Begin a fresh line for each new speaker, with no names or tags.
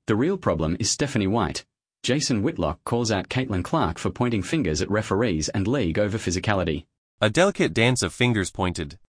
The real problem is Stephanie White. Jason Whitlock calls out Caitlin Clark for pointing fingers at referees and league over physicality.
A delicate dance of fingers pointed.